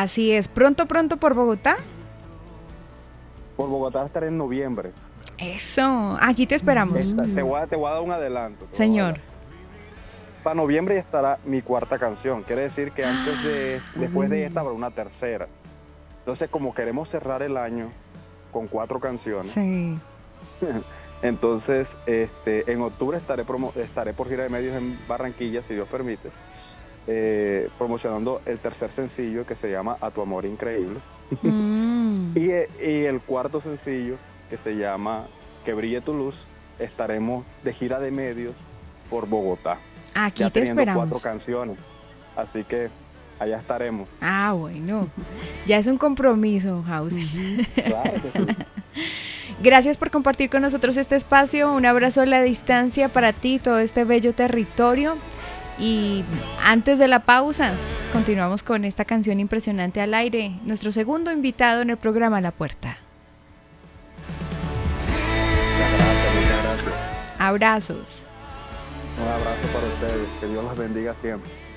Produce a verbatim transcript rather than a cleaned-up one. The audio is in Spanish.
Así es, pronto, pronto por Bogotá. Por Bogotá estaré en noviembre. Eso, aquí te esperamos. Esta- te, voy a, te voy a dar un adelanto. te voy a dar un Señor. adelanto. Para noviembre ya estará mi cuarta canción. Quiere decir que antes de, después de esta habrá una tercera. Entonces, como queremos cerrar el año con cuatro canciones, Sí. entonces este, en octubre estaré, promo- estaré por gira de medios en Barranquilla, si Dios permite, eh, promocionando el tercer sencillo que se llama A tu amor increíble. Mm. Y, eh, y el cuarto sencillo que se llama Que brille tu luz, estaremos de gira de medios por Bogotá, Aquí ya te teniendo cuatro esperamos. canciones. Así que allá estaremos. Ah, bueno. Ya es un compromiso, Hauser. Claro que sí. Gracias por compartir con nosotros este espacio. Un abrazo a la distancia para ti, todo este bello territorio. Y antes de la pausa, continuamos con esta canción impresionante al aire. Nuestro segundo invitado en el programa La Puerta. Muchas gracias, muchas gracias. Abrazos. Un abrazo para ustedes. Que Dios los bendiga siempre.